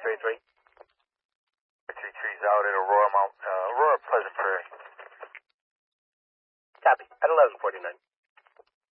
333. 333's out at Aurora Pleasant Prairie. Copy. At 11:49.